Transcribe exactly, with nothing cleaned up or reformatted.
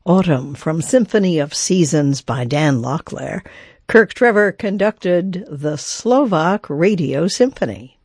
Autumn from Symphony of Seasons by Dan Locklear. Kirk Trevor conducted the Slovak Radio Symphony.